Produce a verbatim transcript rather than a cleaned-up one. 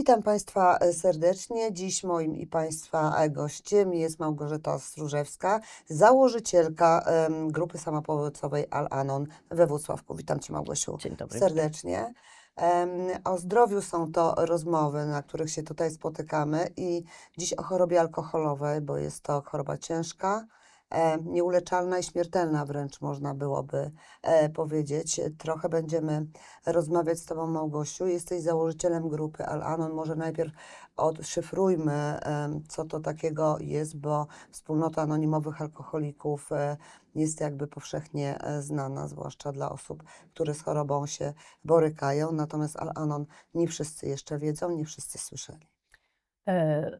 Witam Państwa e, serdecznie. Dziś moim i Państwa e, gościem jest Małgorzata Stróżewska, założycielka em, grupy samopomocowej Al-Anon we Włocławku. Witam Cię, Małgosiu, Dzień dobry. serdecznie. Em, o zdrowiu są to rozmowy, na których się tutaj spotykamy i dziś o chorobie alkoholowej, bo jest to choroba ciężka, e, nieuleczalna i śmiertelna wręcz można byłoby e, powiedzieć. Trochę będziemy rozmawiać z Tobą, Małgosiu. Jesteś założycielem grupy Al-Anon. Może najpierw odszyfrujmy, em, co to takiego jest, bo wspólnota anonimowych alkoholików e, jest jakby powszechnie e, znana, zwłaszcza dla osób, które z chorobą się borykają. Natomiast Al-Anon nie wszyscy jeszcze wiedzą, nie wszyscy słyszeli. E,